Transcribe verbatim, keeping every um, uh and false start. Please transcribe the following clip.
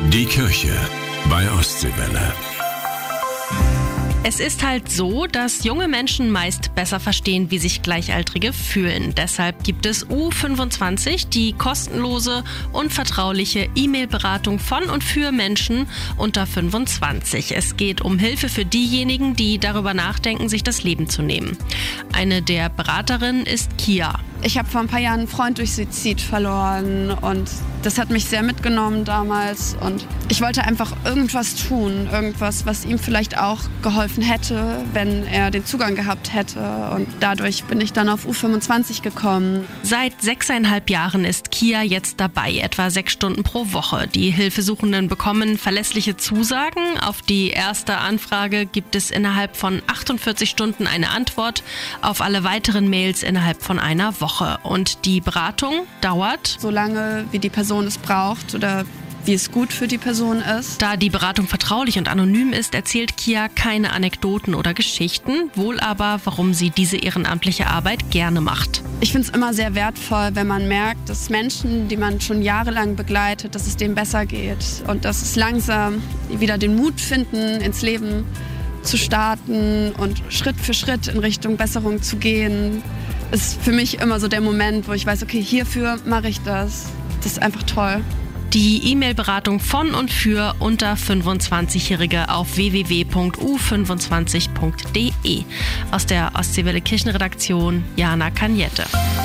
Die Kirche bei Ostseewelle. Es ist halt so, dass junge Menschen meist besser verstehen, wie sich Gleichaltrige fühlen. Deshalb gibt es U fünfundzwanzig, die kostenlose und vertrauliche E-Mail-Beratung von und für Menschen unter fünfundzwanzig. Es geht um Hilfe für diejenigen, die darüber nachdenken, sich das Leben zu nehmen. Eine der Beraterinnen ist Kia. Ich habe vor ein paar Jahren einen Freund durch Suizid verloren und das hat mich sehr mitgenommen damals und ich wollte einfach irgendwas tun, irgendwas, was ihm vielleicht auch geholfen hätte, wenn er den Zugang gehabt hätte, und dadurch bin ich dann auf U fünfundzwanzig gekommen. Seit sechseinhalb Jahren ist Kia jetzt dabei, etwa sechs Stunden pro Woche. Die Hilfesuchenden bekommen verlässliche Zusagen. Auf die erste Anfrage gibt es innerhalb von achtundvierzig Stunden eine Antwort, auf alle weiteren Mails innerhalb von einer Woche. Und die Beratung dauert so lange, wie die Person es braucht oder wie es gut für die Person ist. Da die Beratung vertraulich und anonym ist, erzählt Kia keine Anekdoten oder Geschichten, wohl aber, warum sie diese ehrenamtliche Arbeit gerne macht. Ich finde es immer sehr wertvoll, wenn man merkt, dass Menschen, die man schon jahrelang begleitet, dass es denen besser geht und dass es langsam wieder den Mut finden, ins Leben zu starten und Schritt für Schritt in Richtung Besserung zu gehen. Ist für mich immer so der Moment, wo ich weiß, okay, hierfür mache ich das. Das ist einfach toll. Die E-Mail-Beratung von und für unter fünfundzwanzigjährige auf w w w punkt u fünfundzwanzig punkt d e. Aus der Ostseewelle Kirchenredaktion, Jana Kanjette.